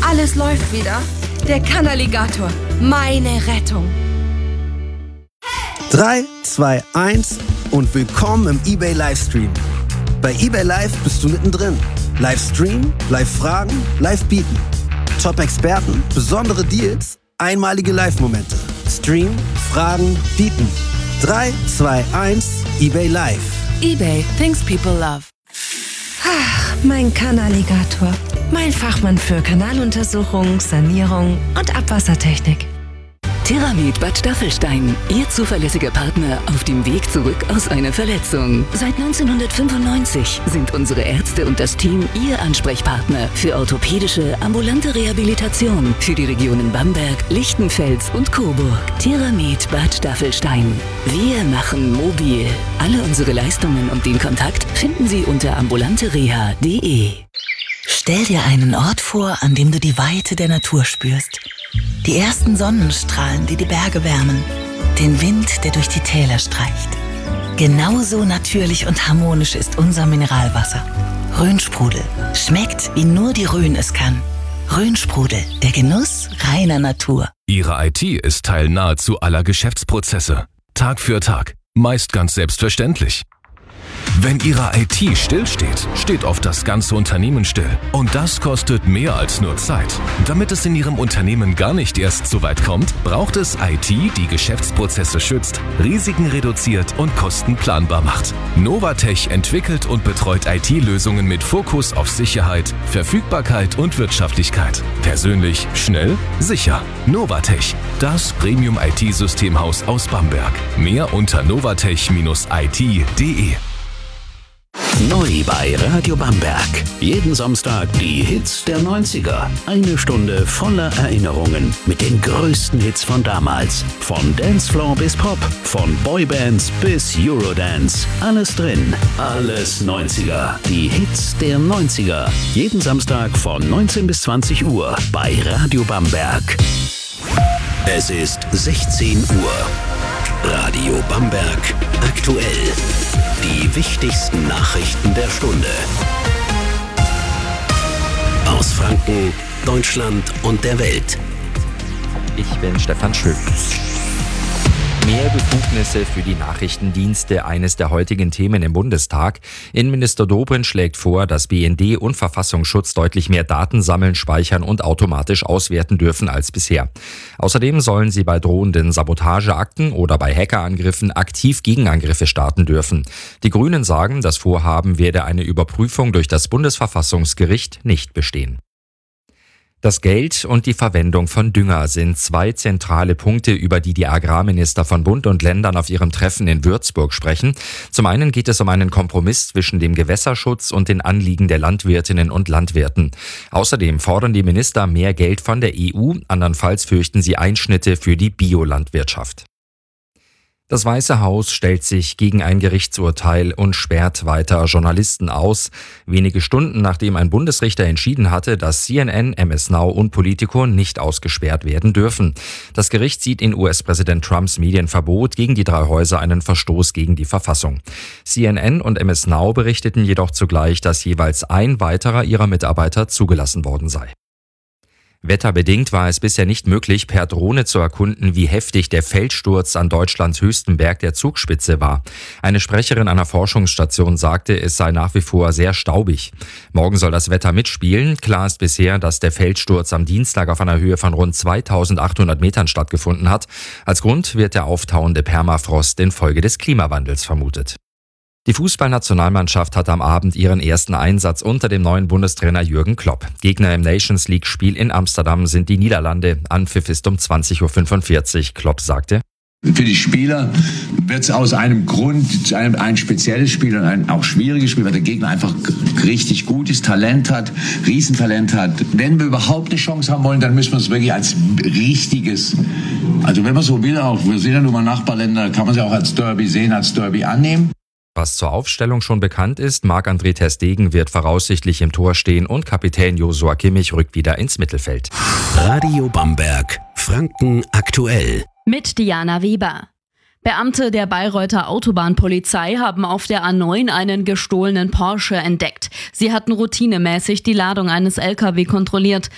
Alles läuft wieder. Der Kanaligator. Meine Rettung. 3, 2, 1 und willkommen im eBay Livestream. Bei eBay Live bist du mittendrin. Livestream, Live-Fragen, Live-Bieten. Top-Experten, besondere Deals, einmalige Live-Momente. Stream, Fragen, Bieten. 3, 2, 1, eBay Live. eBay, things people love. Ach, mein Kanaligator. Mein Fachmann für Kanaluntersuchung, Sanierung und Abwassertechnik. Theramed Bad Staffelstein, Ihr zuverlässiger Partner auf dem Weg zurück aus einer Verletzung. Seit 1995 sind unsere Ärzte und das Team Ihr Ansprechpartner für orthopädische, ambulante Rehabilitation für die Regionen Bamberg, Lichtenfels und Coburg. Theramed Bad Staffelstein. Wir machen mobil. Alle unsere Leistungen und den Kontakt finden Sie unter ambulantereha.de. Stell dir einen Ort vor, an dem du die Weite der Natur spürst. Die ersten Sonnenstrahlen, die die Berge wärmen. Den Wind, der durch die Täler streicht. Genauso natürlich und harmonisch ist unser Mineralwasser. Rhönsprudel. Schmeckt, wie nur die Rhön es kann. Rhönsprudel, der Genuss reiner Natur. Ihre IT ist Teil nahezu aller Geschäftsprozesse. Tag für Tag. Meist ganz selbstverständlich. Wenn Ihre IT stillsteht, steht oft das ganze Unternehmen still. Und das kostet mehr als nur Zeit. Damit es in Ihrem Unternehmen gar nicht erst so weit kommt, braucht es IT, die Geschäftsprozesse schützt, Risiken reduziert und Kosten planbar macht. Novatech entwickelt und betreut IT-Lösungen mit Fokus auf Sicherheit, Verfügbarkeit und Wirtschaftlichkeit. Persönlich, schnell, sicher. Novatech, das Premium-IT-Systemhaus aus Bamberg. Mehr unter novatech-it.de. Neu bei Radio Bamberg. Jeden Samstag die Hits der 90er. Eine Stunde voller Erinnerungen mit den größten Hits von damals. Von Dancefloor bis Pop, von Boybands bis Eurodance. Alles drin, alles 90er. Die Hits der 90er. Jeden Samstag von 19 bis 20 Uhr bei Radio Bamberg. Es ist 16 Uhr. Radio Bamberg aktuell. Die wichtigsten Nachrichten der Stunde. Aus Franken, Deutschland und der Welt. Ich bin Stefan Schöps. Mehr Befugnisse für die Nachrichtendienste, eines der heutigen Themen im Bundestag. Innenminister Dobrindt schlägt vor, dass BND und Verfassungsschutz deutlich mehr Daten sammeln, speichern und automatisch auswerten dürfen als bisher. Außerdem sollen sie bei drohenden Sabotageakten oder bei Hackerangriffen aktiv Gegenangriffe starten dürfen. Die Grünen sagen, das Vorhaben werde eine Überprüfung durch das Bundesverfassungsgericht nicht bestehen. Das Geld und die Verwendung von Dünger sind zwei zentrale Punkte, über die die Agrarminister von Bund und Ländern auf ihrem Treffen in Würzburg sprechen. Zum einen geht es um einen Kompromiss zwischen dem Gewässerschutz und den Anliegen der Landwirtinnen und Landwirten. Außerdem fordern die Minister mehr Geld von der EU, andernfalls fürchten sie Einschnitte für die Biolandwirtschaft. Das Weiße Haus stellt sich gegen ein Gerichtsurteil und sperrt weiter Journalisten aus. Wenige Stunden nachdem ein Bundesrichter entschieden hatte, dass CNN, MS Now und Politico nicht ausgesperrt werden dürfen. Das Gericht sieht in US-Präsident Trumps Medienverbot gegen die drei Häuser einen Verstoß gegen die Verfassung. CNN und MS Now berichteten jedoch zugleich, dass jeweils ein weiterer ihrer Mitarbeiter zugelassen worden sei. Wetterbedingt war es bisher nicht möglich, per Drohne zu erkunden, wie heftig der Felssturz an Deutschlands höchstem Berg der Zugspitze war. Eine Sprecherin einer Forschungsstation sagte, es sei nach wie vor sehr staubig. Morgen soll das Wetter mitspielen. Klar ist bisher, dass der Felssturz am Dienstag auf einer Höhe von rund 2800 Metern stattgefunden hat. Als Grund wird der auftauende Permafrost infolge des Klimawandels vermutet. Die Fußballnationalmannschaft hat am Abend ihren ersten Einsatz unter dem neuen Bundestrainer Jürgen Klopp. Gegner im Nations-League-Spiel in Amsterdam sind die Niederlande. Anpfiff ist um 20.45 Uhr. Klopp sagte: Für die Spieler wird es aus einem Grund ein spezielles Spiel und ein auch schwieriges Spiel, weil der Gegner einfach richtig gutes Talent hat, Riesentalent hat. Wenn wir überhaupt eine Chance haben wollen, dann müssen wir es wirklich als richtiges, also wenn man so will, auch wir sind ja nun mal Nachbarländer, kann man es ja auch als Derby sehen, als Derby annehmen. Was zur Aufstellung schon bekannt ist, Marc-André ter Stegen wird voraussichtlich im Tor stehen und Kapitän Joshua Kimmich rückt wieder ins Mittelfeld. Radio Bamberg, Franken aktuell. Mit Diana Weber. Beamte der Bayreuther Autobahnpolizei haben auf der A9 einen gestohlenen Porsche entdeckt. Sie hatten routinemäßig die Ladung eines LKW kontrolliert.